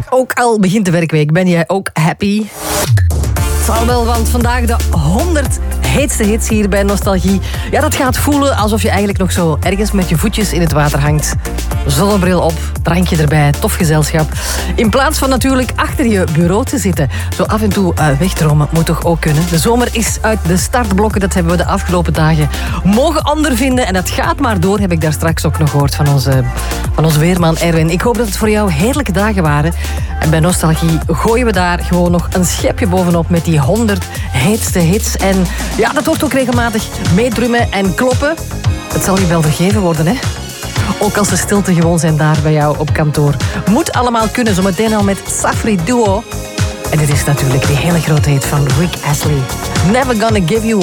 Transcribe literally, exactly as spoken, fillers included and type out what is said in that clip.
Ook al begint de werkweek, ben jij ook happy? Het zal wel, want vandaag de honderd heetste hits hier bij Nostalgie. Ja, dat gaat voelen alsof je eigenlijk nog zo ergens met je voetjes in het water hangt. Zonnebril op, drankje erbij, tof gezelschap. In plaats van natuurlijk achter je bureau te zitten. Zo af en toe uh, wegdromen moet toch ook kunnen. De zomer is uit de startblokken, dat hebben we de afgelopen dagen mogen ondervinden. En dat gaat maar door, heb ik daar straks ook nog gehoord van onze, van onze weerman Erwin. Ik hoop dat het voor jou heerlijke dagen waren. En bij Nostalgie gooien we daar gewoon nog een schepje bovenop met die honderd heetste hits. En ja, dat wordt ook regelmatig meedrummen en kloppen. Het zal je wel vergeven worden, hè? Ook als de stilte gewoon zijn daar bij jou op kantoor. Moet allemaal kunnen, zometeen al met Safri Duo. En dit is natuurlijk die hele grote hit van Rick Astley. Never Gonna Give You